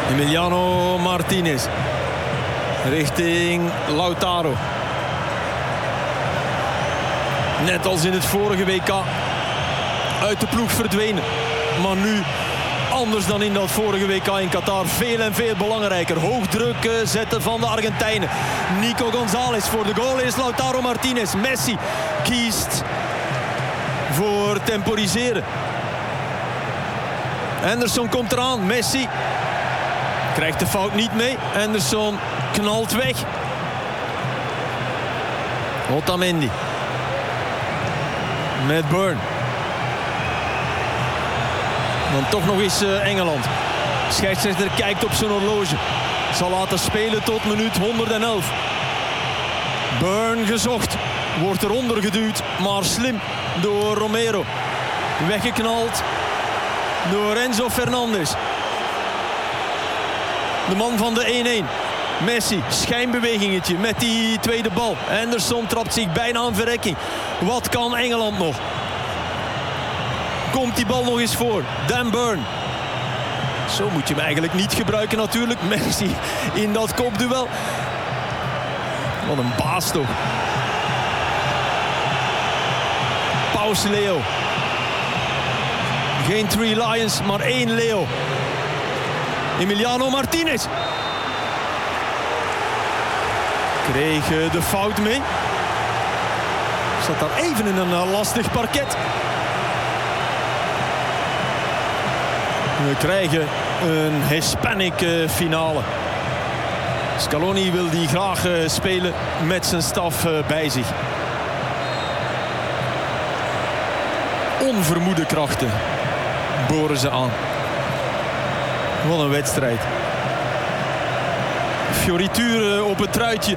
Emiliano Martinez richting Lautaro. Net als in het vorige WK uit de ploeg verdwenen. Maar nu anders dan in dat vorige WK in Qatar. Veel en veel belangrijker. Hoog druk zetten van de Argentijnen. Nico González voor de goal is Lautaro Martinez. Messi kiest voor temporiseren. Anderson komt eraan. Messi krijgt de fout niet mee. Anderson knalt weg. Otamendi met Burn. Dan toch nog eens Engeland. Scheidsrechter kijkt op zijn horloge. Zal laten spelen tot minuut 111. Burn gezocht. Wordt eronder geduwd. Maar slim door Romero. Weggeknald door Enzo Fernandez. De man van de 1-1. Messi, schijnbewegingetje met die tweede bal. Anderson trapt zich bijna aan verrekking. Wat kan Engeland nog? Komt die bal nog eens voor. Dan Burn. Zo moet je hem eigenlijk niet gebruiken natuurlijk. Messi in dat kopduel. Wat een baas toch. Paus Leo. Geen 3 Lions, maar 1 Leo. Emiliano Martinez. Kreeg de fout mee. Zat daar even in een lastig parket. We krijgen een Hispanic finale. Scaloni wil die graag spelen met zijn staf bij zich. Onvermoede krachten boren ze aan. Wat een wedstrijd. Fiorituur op het truitje.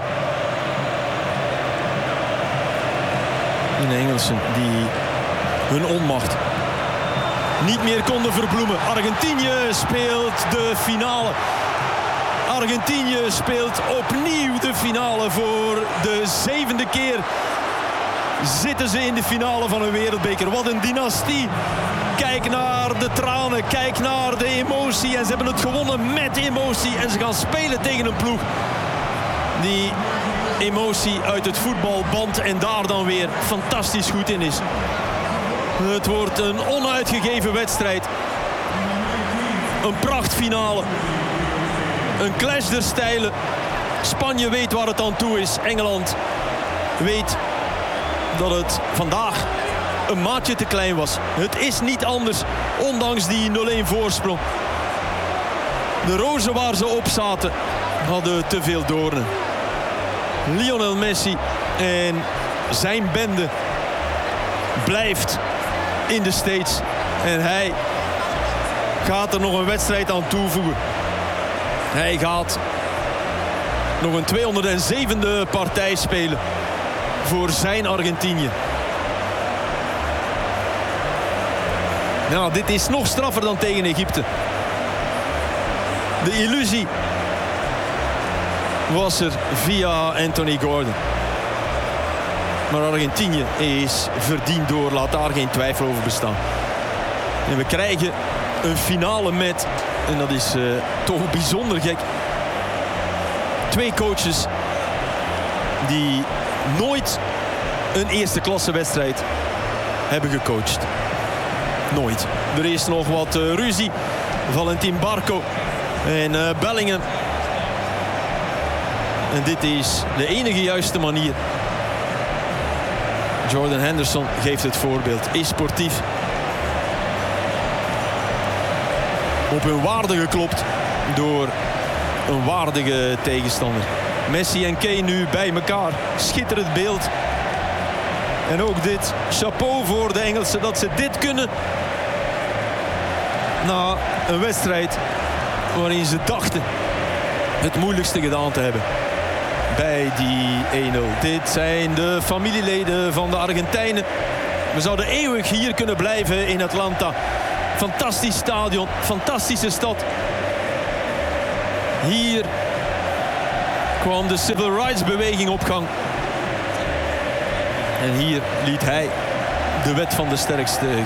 En de Engelsen die hun onmacht niet meer konden verbloemen. Argentinië speelt de finale. Argentinië speelt opnieuw de finale. Voor de 7e keer zitten ze in de finale van een wereldbeker. Wat een dynastie. Kijk naar de tranen, kijk naar de emotie. En ze hebben het gewonnen met emotie. En ze gaan spelen tegen een ploeg die emotie uit het voetbalband en daar dan weer fantastisch goed in is. Het wordt een onuitgegeven wedstrijd. Een prachtfinale. Een clash der stijlen. Spanje weet waar het aan toe is. Engeland weet dat het vandaag een maatje te klein was. Het is niet anders, ondanks die 0-1 voorsprong. De rozen waar ze op zaten hadden te veel doornen. Lionel Messi en zijn bende blijft in de States. En hij gaat er nog een wedstrijd aan toevoegen. Hij gaat nog een 207e partij spelen voor zijn Argentinië. Nou, dit is nog straffer dan tegen Egypte. De illusie was er via Anthony Gordon. Maar Argentinië is verdiend door, laat daar geen twijfel over bestaan. En we krijgen een finale met, en dat is toch bijzonder gek, 2 coaches die nooit een eerste klasse wedstrijd hebben gecoacht. Nooit. Er is nog wat ruzie. Valentin Barco en Bellingham. En dit is de enige juiste manier. Jordan Henderson geeft het voorbeeld. Is sportief. Op hun waarde geklopt door een waardige tegenstander. Messi en Kane nu bij elkaar. Schitterend beeld. En ook dit. Chapeau voor de Engelsen dat ze dit kunnen. Na een wedstrijd waarin ze dachten het moeilijkste gedaan te hebben. Bij die 1-0. Dit zijn de familieleden van de Argentijnen. We zouden eeuwig hier kunnen blijven in Atlanta. Fantastisch stadion, fantastische stad. Hier kwam de Civil Rights beweging op gang. En hier liet hij de wet van de sterkste